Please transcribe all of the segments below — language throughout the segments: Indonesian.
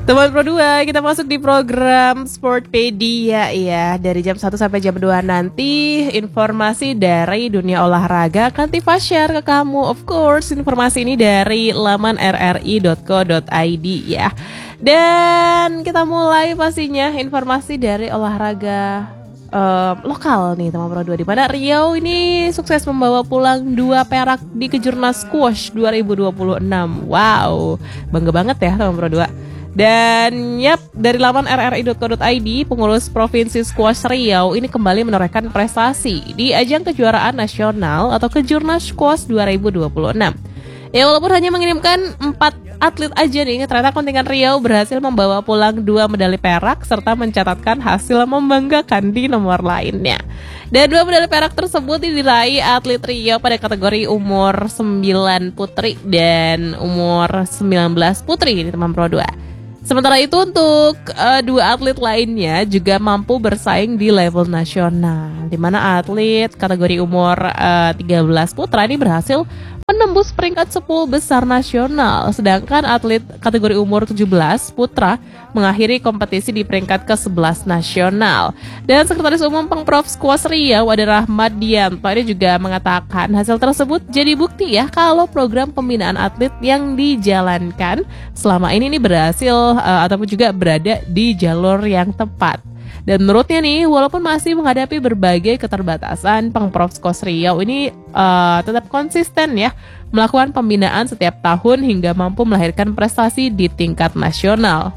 Teman Pro 2, kita masuk di program Sportpedia ya. Dari jam 1 sampai jam 2 nanti informasi dari dunia olahraga akan Tifa share ke kamu. Of course, informasi ini dari laman rri.co.id ya. Dan kita mulai pastinya informasi dari olahraga lokal nih teman Pro 2, di mana Riau ini sukses membawa pulang 2 perak di Kejurnas Squash 2026. Wow, bangga banget ya teman Pro 2. Dan dari laman rri.co.id, pengurus Provinsi Squash Riau ini kembali menorehkan prestasi di ajang kejuaraan nasional atau Kejurnas Squash 2026. Ya, walaupun hanya mengirimkan 4 atlet aja nih, ternyata kontingen Riau berhasil membawa pulang 2 medali perak serta mencatatkan hasil membanggakan di nomor lainnya. Dan 2 medali perak tersebut diraih atlet Riau pada kategori umur 9 putri dan umur 19 putri di teman Pro 2. Sementara itu untuk 2 atlet lainnya juga mampu bersaing di level nasional, di mana atlet kategori umur 13 putra ini berhasil menembus peringkat 10 besar nasional, sedangkan atlet kategori umur 17 putra mengakhiri kompetisi di peringkat ke-11 nasional. Dan Sekretaris Umum Pengprov Squash Riau ada Rahmat Dianto ini juga mengatakan hasil tersebut jadi bukti ya kalau program pembinaan atlet yang dijalankan selama ini berhasil ataupun juga berada di jalur yang tepat. Dan menurutnya nih, walaupun masih menghadapi berbagai keterbatasan, Pengprov Squash Riau ini tetap konsisten ya melakukan pembinaan setiap tahun hingga mampu melahirkan prestasi di tingkat nasional.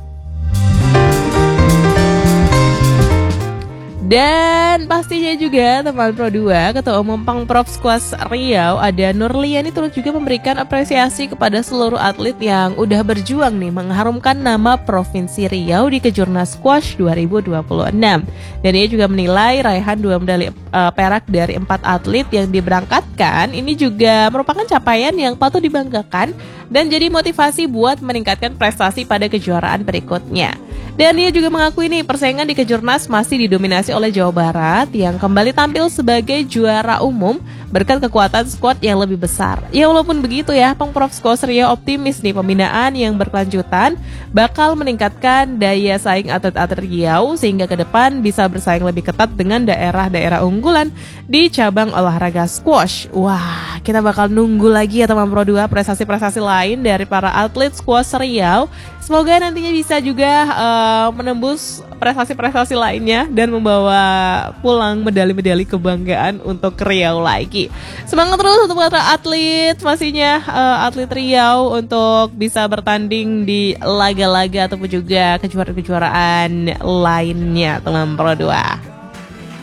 Dan pastinya juga teman Pro 2, Ketua Umum Pengprov Squash Riau ada Nurliani turut juga memberikan apresiasi kepada seluruh atlet yang udah berjuang nih mengharumkan nama Provinsi Riau di Kejurnas Squash 2026. Dan ia juga menilai raihan 2 medali perak dari 4 atlet yang diberangkatkan ini juga merupakan capaian yang patut dibanggakan dan jadi motivasi buat meningkatkan prestasi pada kejuaraan berikutnya. Dan ia juga mengakui nih persaingan di Kejurnas masih didominasi oleh Jawa Barat yang kembali tampil sebagai juara umum berkat kekuatan skuad yang lebih besar. Ya walaupun begitu ya, Pengprov Squash Riau optimis nih pembinaan yang berkelanjutan bakal meningkatkan daya saing atlet-atlet Riau sehingga ke depan bisa bersaing lebih ketat dengan daerah-daerah unggulan di cabang olahraga squash. Wah, kita bakal nunggu lagi ya teman Pro 2 prestasi-prestasi lain dari para atlet squash Riau. Semoga nantinya bisa juga menembus prestasi-prestasi lainnya dan membawa pulang medali-medali kebanggaan untuk Riau lagi. Semangat terus untuk para atlet, pastinya atlet Riau untuk bisa bertanding di laga-laga ataupun juga kejuaraan-kejuaraan lainnya teman Pro 2.